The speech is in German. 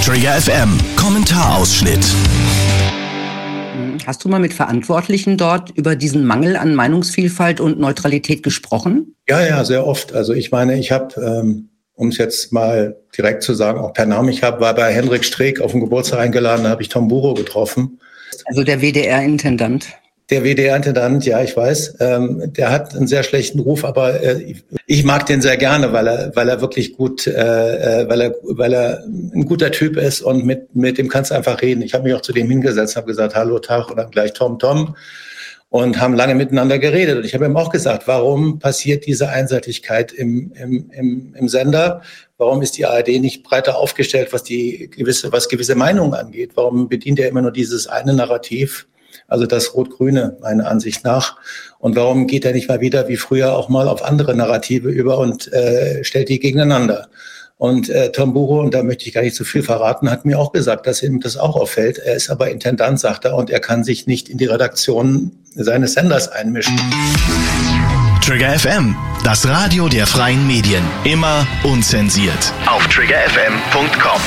Trigger FM Kommentarausschnitt. Hast du mal mit Verantwortlichen dort über diesen Mangel an Meinungsvielfalt und Neutralität gesprochen? Ja, sehr oft. Also ich meine, ich habe, um es jetzt mal direkt zu sagen, auch per Namen, war bei Hendrik Streeck auf dem Geburtstag eingeladen, da habe ich Tom Buro getroffen. Also der WDR-Intendant. Der WDR-Intendant, ja, ich weiß, der hat einen sehr schlechten Ruf, aber ich mag den sehr gerne, weil er wirklich gut, weil er ein guter Typ ist und mit dem kannst du einfach reden. Ich habe mich auch zu dem hingesetzt, habe gesagt, hallo, Tag, und dann gleich Tom, und haben lange miteinander geredet. Und ich habe ihm auch gesagt, warum passiert diese Einseitigkeit im Sender? Warum ist die ARD nicht breiter aufgestellt, was gewisse Meinungen angeht? Warum bedient er immer nur dieses eine Narrativ? Also das Rot-Grüne, meiner Ansicht nach. Und warum geht er nicht mal wieder wie früher auch mal auf andere Narrative über und stellt die gegeneinander? Und Tom Buro, und da möchte ich gar nicht zu viel verraten, hat mir auch gesagt, dass ihm das auch auffällt. Er ist aber Intendant, sagt er, und er kann sich nicht in die Redaktion seines Senders einmischen. Trigger FM, das Radio der freien Medien. Immer unzensiert. Auf triggerfm.com.